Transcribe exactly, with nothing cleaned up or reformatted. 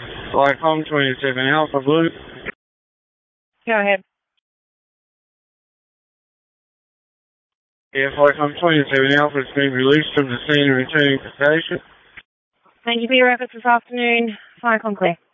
Flycom twenty-seven Alpha Blue. Go ahead. Yeah, Flycom twenty-seven Alpha has been released from the scene and returning to station. Thank you for your efforts this afternoon. Flycom clear.